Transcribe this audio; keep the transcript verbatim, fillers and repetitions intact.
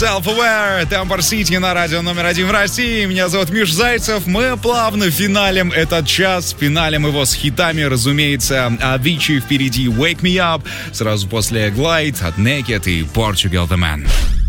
Self-Aware, Temper City на радио номер один в России. Меня зовут Миш Зайцев. Мы плавно финалем этот час. Финалем его с хитами, разумеется. Avicii впереди Wake Me Up. Сразу после Glide от Naked и Portugal The Man.